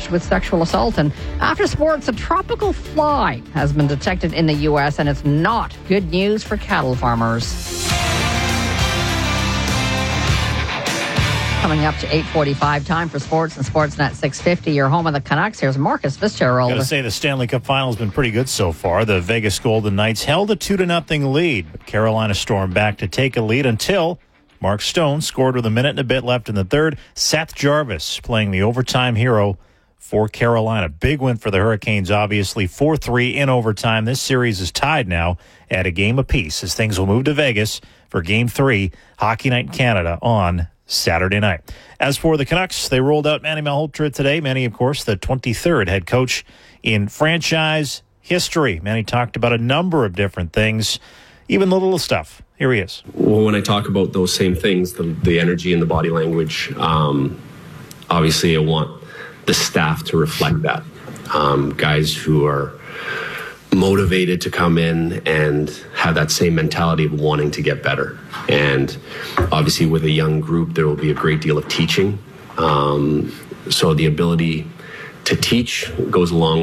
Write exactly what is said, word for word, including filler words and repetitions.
charged with sexual assault. And after sports, a tropical fly has been detected in the U S, and it's not good news for cattle farmers. Coming up to eight forty-five, time for sports and Sportsnet six fifty. Your home of the Canucks. Here's Marcus Fitzgerald. Got to say, the Stanley Cup Final has been pretty good so far. The Vegas Golden Knights held a two to nothing lead. But Carolina stormed back to take a lead until Mark Stone scored with a minute and a bit left in the third. Seth Jarvis playing the overtime hero for Carolina. Big win for the Hurricanes, obviously. four three in overtime. This series is tied now at a game apiece as things will move to Vegas for Game three, Hockey Night in Canada on Saturday night. As for the Canucks, they rolled out Manny Malhotra today. Manny, of course, the twenty-third head coach in franchise history. Manny talked about a number of different things, even the little stuff. Here he is. Well, when I talk about those same things, the, the energy and the body language, um, obviously I want the staff to reflect that. Um, guys who are motivated to come in and have that same mentality of wanting to get better. And obviously with a young group, there will be a great deal of teaching. Um, so the ability to teach goes along